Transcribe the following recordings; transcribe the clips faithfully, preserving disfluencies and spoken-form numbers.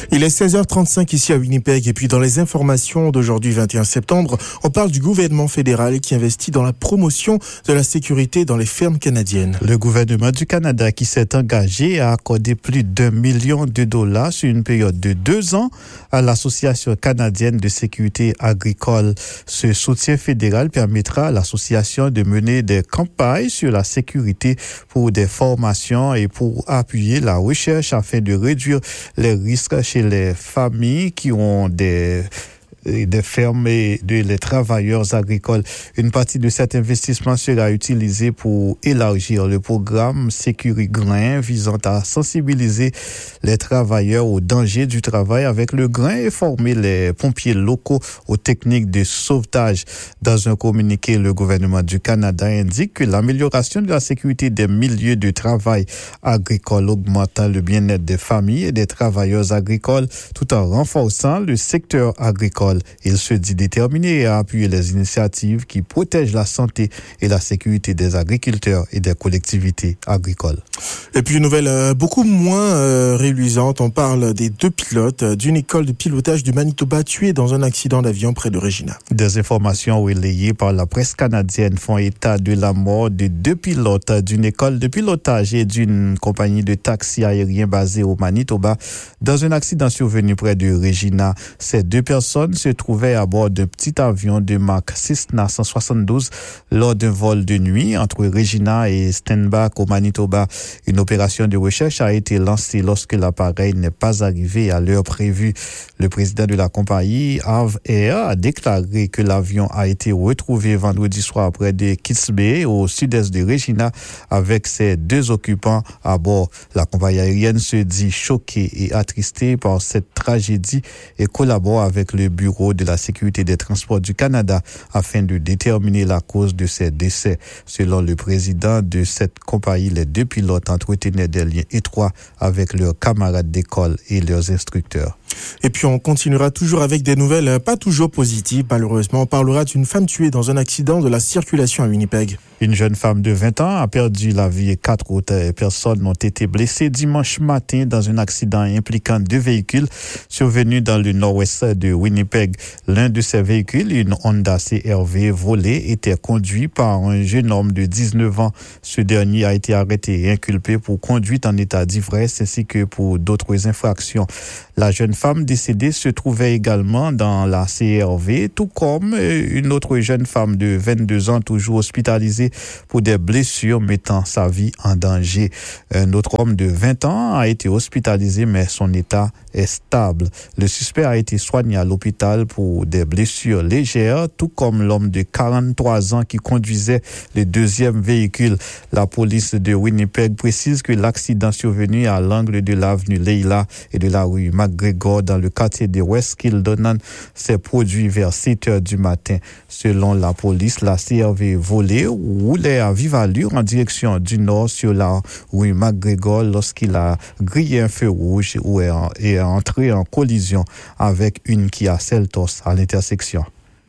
Il est seize heures trente-cinq ici à Winnipeg et puis dans les informations d'aujourd'hui vingt et un septembre, on parle du gouvernement fédéral qui investit dans la promotion de la sécurité dans les fermes canadiennes. Le gouvernement du Canada qui s'est engagé à accorder plus d'un million de dollars sur une période de deux ans à l'Association canadienne de sécurité agricole. Ce soutien fédéral permettra à l'association de mener des campagnes sur la sécurité pour des formations et pour appuyer la recherche afin de réduire les risques chez les familles qui ont des des fermes et de les travailleurs agricoles. Une partie de cet investissement sera utilisée pour élargir le programme Sécuri-Grain visant à sensibiliser les travailleurs aux dangers du travail avec le grain et former les pompiers locaux aux techniques de sauvetage. Dans un communiqué, le gouvernement du Canada indique que l'amélioration de la sécurité des milieux de travail agricole augmentant le bien-être des familles et des travailleurs agricoles tout en renforçant le secteur agricole. Il se dit déterminé à appuyer les initiatives qui protègent la santé et la sécurité des agriculteurs et des collectivités agricoles. Et puis une nouvelle euh, beaucoup moins euh, réluisante, on parle des deux pilotes d'une école de pilotage du Manitoba tués dans un accident d'avion près de Regina. Des informations relayées par la presse canadienne font état de la mort de deux pilotes d'une école de pilotage et d'une compagnie de taxi aérien basée au Manitoba dans un accident survenu près de Regina. Ces deux personnes se trouvaient à bord d'un petit avion de marque Cessna cent soixante-douze lors d'un vol de nuit entre Regina et Steinbach au Manitoba. Une opération de recherche a été lancée lorsque l'appareil n'est pas arrivé à l'heure prévue. Le président de la compagnie, Ave Air, a déclaré que l'avion a été retrouvé vendredi soir près de Kitts Bay, au sud-est de Regina, avec ses deux occupants à bord. La compagnie aérienne se dit choquée et attristée par cette tragédie et collabore avec le Bureau de la sécurité des transports du Canada afin de déterminer la cause de ces décès. Selon le président de cette compagnie, les deux pilotes entretenaient des liens étroits avec leurs camarades d'école et leurs instructeurs. Et puis on continuera toujours avec des nouvelles pas toujours positives. Malheureusement, on parlera d'une femme tuée dans un accident de la circulation à Winnipeg. Une jeune femme de vingt ans a perdu la vie et quatre autres personnes ont été blessées dimanche matin dans un accident impliquant deux véhicules survenus dans le nord-ouest de Winnipeg. L'un de ces véhicules, une Honda C R V volée, était conduit par un jeune homme de dix-neuf ans. Ce dernier a été arrêté et inculpé pour conduite en état d'ivresse ainsi que pour d'autres infractions. La jeune femme décédée se trouvait également dans la C R V, tout comme une autre jeune femme de vingt-deux ans, toujours hospitalisée pour des blessures mettant sa vie en danger. Un autre homme de vingt ans a été hospitalisé, mais son état est stable. Le suspect a été soigné à l'hôpital pour des blessures légères, tout comme l'homme de quarante-trois ans qui conduisait le deuxième véhicule. La police de Winnipeg précise que l'accident survenu à l'angle de l'avenue Leila et de la rue McGregor dans le quartier de West Kildonan s'est produit vers sept heures du matin. Selon la police, la C R V volée roulait à vive allure en direction du nord sur la rue McGregor lorsqu'il a grillé un feu rouge et est entré en collision avec une Kia Seltos à l'intersection.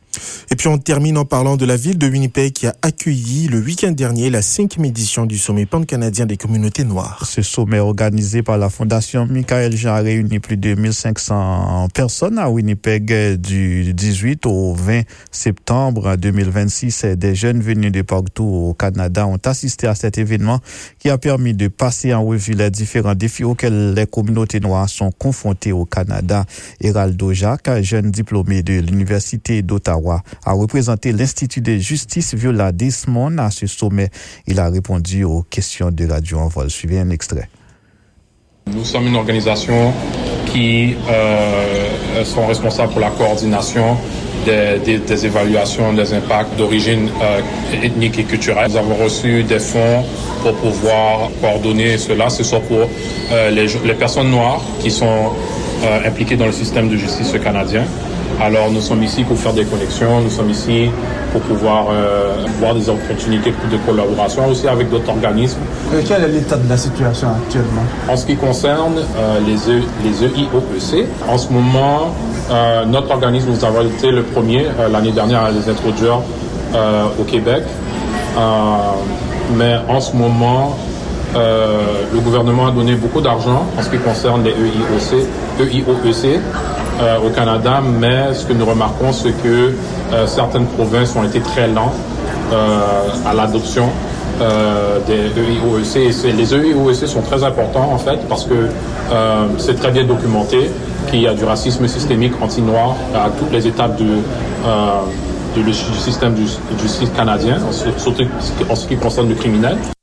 Et puis on termine en parlant de la ville de Winnipeg qui a accueilli le week-end dernier la cinquième édition du sommet pan-canadien des communautés noires. Ce sommet organisé par la Fondation Michael Jean a réuni plus de mille cinq cents personnes à Winnipeg du dix-huit au vingt septembre deux mille vingt-six. Des jeunes venus de partout au Canada ont assisté à cet événement qui a permis de passer en revue les différents défis auxquels les communautés noires sont confrontées au Canada. Héraldo Jacques, jeune diplômé de l'Université d'Ottawa, a représenté l'Institut de justice Viola Desmond à ce sommet. Il a répondu aux questions de Radio Envol. Suivez un extrait. Nous sommes une organisation qui euh, sont responsables pour la coordination des, des, des évaluations des impacts d'origine euh, ethnique et culturelle. Nous avons reçu des fonds pour pouvoir coordonner cela. Ce soit pour euh, les, les personnes noires qui sont euh, impliquées dans le système de justice canadien. Alors nous sommes ici pour faire des connexions, nous sommes ici pour pouvoir euh, voir des opportunités de collaboration aussi avec d'autres organismes. Et quel est l'état de la situation actuellement? En ce qui concerne euh, les, e, les E I O E C, en ce moment, euh, notre organisme, nous avons été le premier euh, l'année dernière à les introduire euh, au Québec. Euh, mais en ce moment, euh, le gouvernement a donné beaucoup d'argent en ce qui concerne les E I O C, E I O E C euh, au Canada, mais ce que nous remarquons, c'est que euh, certaines provinces ont été très lentes euh, à l'adoption euh, des E I O E C. Et c'est, les E I O E C sont très importants en fait parce que euh, c'est très bien documenté qu'il y a du racisme systémique anti-noir à toutes les étapes de, euh, de, du système du, du justice canadien, surtout en ce qui concerne le criminel.